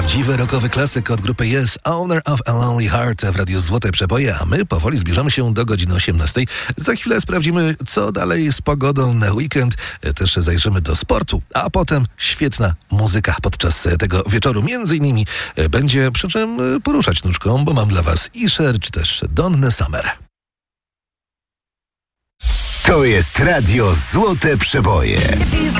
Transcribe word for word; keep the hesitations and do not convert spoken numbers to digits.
Prawdziwy rockowy klasyk od grupy Yes, Owner of a Lonely Heart w Radiu Złote Przeboje, a my powoli zbliżamy się do godziny osiemnastej. Za chwilę sprawdzimy, co dalej z pogodą na weekend. Też zajrzymy do sportu, a potem świetna muzyka podczas tego wieczoru. Między innymi będzie przy czym poruszać nóżką, bo mam dla was i Cher, czy też Donnę Summer. To jest Radio Złote Przeboje.